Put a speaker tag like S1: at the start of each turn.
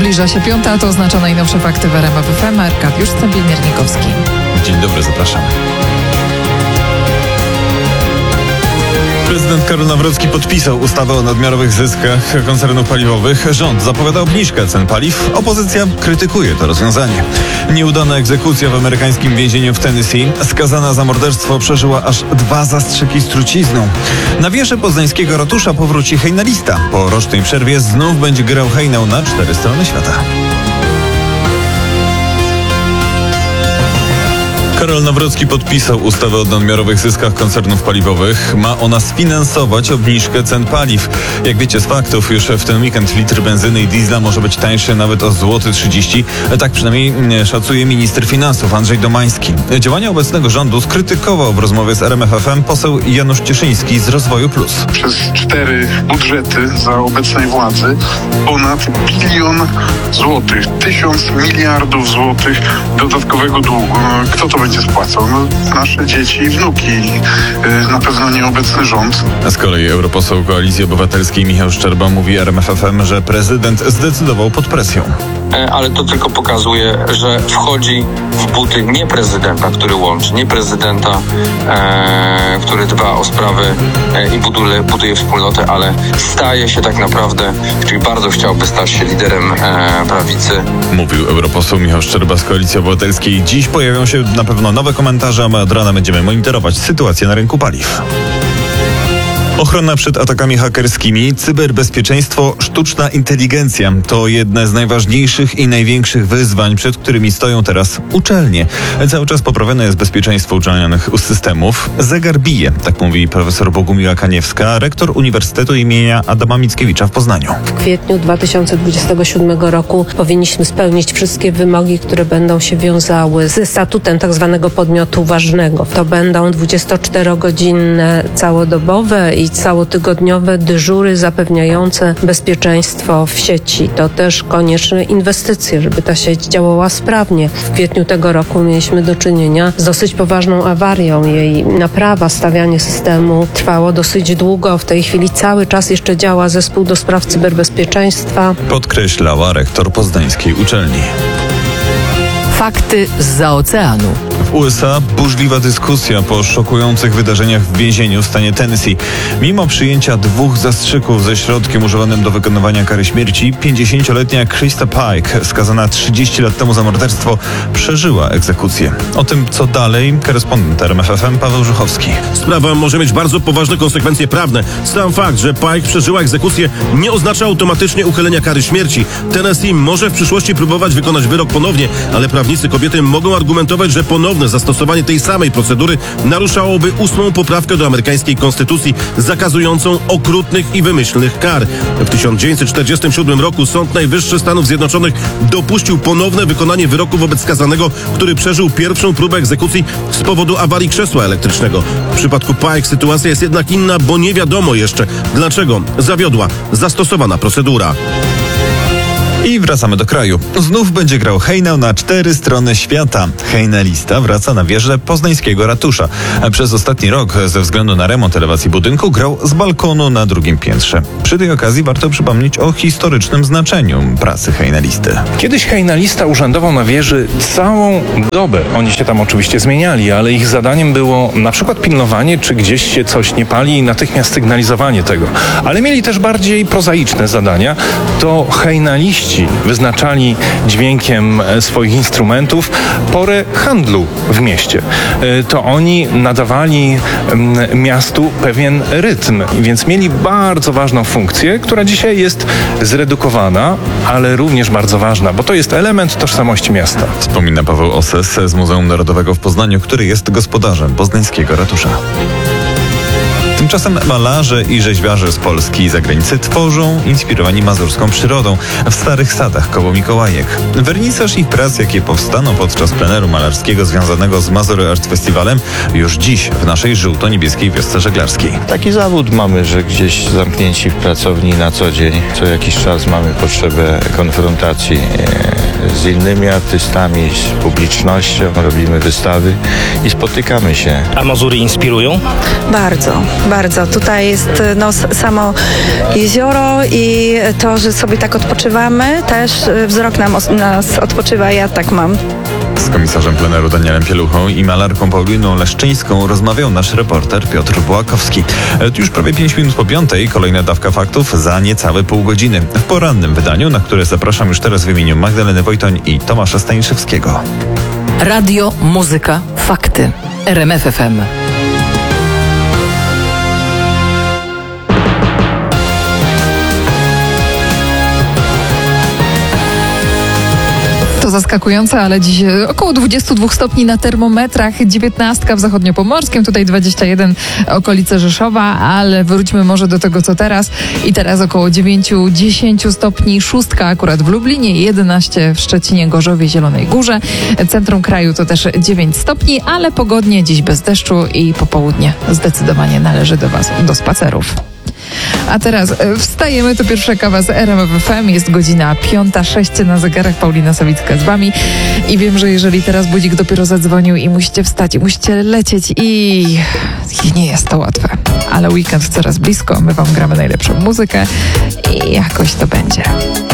S1: Zbliża się 5, to oznacza najnowsze fakty w RMF FM. Arkadiusz Stępień-Miernikowski.
S2: Dzień dobry, zapraszam. Prezydent Karol Nawrocki podpisał ustawę o nadmiarowych zyskach koncernów paliwowych. Rząd zapowiada obniżkę cen paliw. Opozycja krytykuje to rozwiązanie. Nieudana egzekucja w amerykańskim więzieniu w Tennessee. Skazana za morderstwo przeżyła aż 2 zastrzyki z trucizną. Na wieży poznańskiego ratusza powróci hejnalista. Po rocznej przerwie znów będzie grał hejnał na 4 strony świata. Karol Nawrocki podpisał ustawę o nadmiarowych zyskach koncernów paliwowych. Ma ona sfinansować obniżkę cen paliw. Jak wiecie z faktów, już w ten weekend litr benzyny i diesla może być tańszy nawet o 30 zł. Tak przynajmniej szacuje minister finansów Andrzej Domański. Działania obecnego rządu skrytykował w rozmowie z RMF FM poseł Janusz Cieszyński z Rozwoju Plus.
S3: Przez 4 budżety za obecnej władzy ponad 1 000 000 złotych, 1000 miliardów złotych dodatkowego długu. Kto to będzie spłacał? Nasze dzieci i wnuki. Na pewno nieobecny rząd.
S2: A z kolei europoseł Koalicji Obywatelskiej Michał Szczerba mówi RMF FM, że prezydent zdecydował pod presją.
S4: Ale to tylko pokazuje, że wchodzi w buty nie prezydenta, który łączy, nie prezydenta, który dba o sprawy i buduje wspólnotę, ale staje się tak naprawdę, czyli bardzo chciałby stać się liderem prawicy. Mówił europoseł Michał Szczerba z Koalicji Obywatelskiej. Dziś pojawią się na pewno nowe komentarze, a my od rana będziemy monitorować sytuację na rynku paliw. Ochrona przed atakami hakerskimi, cyberbezpieczeństwo, sztuczna inteligencja to jedne z najważniejszych i największych wyzwań, przed którymi stoją teraz uczelnie. Cały czas poprawione jest bezpieczeństwo uczelnianych systemów. Zegar bije, tak mówi profesor Bogumiła Kaniewska, rektor Uniwersytetu imienia Adama Mickiewicza w Poznaniu.
S5: W kwietniu 2027 roku powinniśmy spełnić wszystkie wymogi, które będą się wiązały ze statutem tak zwanego podmiotu ważnego. To będą 24-godzinne całodobowe i całotygodniowe dyżury zapewniające bezpieczeństwo w sieci. To też konieczne inwestycje, żeby ta sieć działała sprawnie. W kwietniu tego roku mieliśmy do czynienia z dosyć poważną awarią. Jej naprawa, stawianie systemu trwało dosyć długo. W tej chwili cały czas jeszcze działa zespół do spraw cyberbezpieczeństwa.
S2: Podkreślała rektor poznańskiej uczelni.
S6: Fakty zza oceanu.
S2: W USA burzliwa dyskusja po szokujących wydarzeniach w więzieniu w stanie Tennessee. Mimo przyjęcia 2 zastrzyków ze środkiem używanym do wykonywania kary śmierci, 50-letnia Krista Pike, skazana 30 lat temu za morderstwo, przeżyła egzekucję. O tym, co dalej, korespondent RMF FM Paweł Żuchowski.
S7: Sprawa może mieć bardzo poważne konsekwencje prawne. Sam fakt, że Pike przeżyła egzekucję, nie oznacza automatycznie uchylenia kary śmierci. Tennessee może w przyszłości próbować wykonać wyrok ponownie, ale prawnicy kobiety mogą argumentować, że ponowne zastosowanie tej samej procedury naruszałoby 8. poprawkę do amerykańskiej konstytucji zakazującą okrutnych i wymyślnych kar. W 1947 roku Sąd Najwyższy Stanów Zjednoczonych dopuścił ponowne wykonanie wyroku wobec skazanego, który przeżył pierwszą próbę egzekucji z powodu awarii krzesła elektrycznego. W przypadku Pike sytuacja jest jednak inna, bo nie wiadomo jeszcze, dlaczego zawiodła zastosowana procedura.
S2: I wracamy do kraju. Znów będzie grał hejnał na 4 strony świata. Hejnalista wraca na wieżę poznańskiego ratusza. Przez ostatni rok, ze względu na remont elewacji budynku, grał z balkonu na 2. piętrze. Przy tej okazji warto przypomnieć o historycznym znaczeniu pracy hejnalisty.
S8: Kiedyś hejnalista urzędował na wieży całą dobę. Oni się tam oczywiście zmieniali, ale ich zadaniem było na przykład pilnowanie, czy gdzieś się coś nie pali i natychmiast sygnalizowanie tego. Ale mieli też bardziej prozaiczne zadania. To hejnaliści wyznaczali dźwiękiem swoich instrumentów porę handlu w mieście. To oni nadawali miastu pewien rytm, więc mieli bardzo ważną funkcję, która dzisiaj jest zredukowana, ale również bardzo ważna, bo to jest element tożsamości miasta.
S2: Wspomina Paweł Oses z Muzeum Narodowego w Poznaniu, który jest gospodarzem poznańskiego ratusza. Tymczasem malarze i rzeźbiarze z Polski i zagranicy tworzą, inspirowani mazurską przyrodą, w Starych Sadach koło Mikołajek. Wernisaż ich prac, jakie powstaną podczas pleneru malarskiego związanego z Mazur Art Festivalem, już dziś w naszej żółto-niebieskiej wiosce żeglarskiej.
S9: Taki zawód mamy, że gdzieś zamknięci w pracowni na co dzień, co jakiś czas mamy potrzebę konfrontacji z innymi artystami, z publicznością, robimy wystawy i spotykamy się.
S6: A Mazury inspirują?
S10: Bardzo, bardzo. Tutaj jest samo jezioro i to, że sobie tak odpoczywamy, też wzrok nas odpoczywa, ja tak mam.
S2: Z komisarzem pleneru Danielem Pieluchą i malarką Pauliną Leszczyńską rozmawiał nasz reporter Piotr Błakowski. Już prawie 5 minut po 5, kolejna dawka faktów za niecałe pół godziny. W porannym wydaniu, na które zapraszam już teraz w imieniu Magdaleny Wojtoń i Tomasza Staniszewskiego.
S11: Radio, muzyka, fakty. RMF FM.
S1: To zaskakujące, ale dziś około 22 stopni na termometrach, 19 w zachodniopomorskim, tutaj 21 okolice Rzeszowa, ale wróćmy może do tego, co teraz. I teraz około 9-10 stopni, 6 akurat w Lublinie, 11 w Szczecinie, Gorzowie, Zielonej Górze. Centrum kraju to też 9 stopni, ale pogodnie, dziś bez deszczu i popołudnie zdecydowanie należy do spacerów. A teraz wstajemy, to pierwsza kawa z RMF FM, jest godzina 5:06 na zegarach, Paulina Sawicka z wami i wiem, że jeżeli teraz budzik dopiero zadzwonił i musicie wstać i musicie lecieć i nie jest to łatwe, ale weekend coraz blisko, my wam gramy najlepszą muzykę i jakoś to będzie.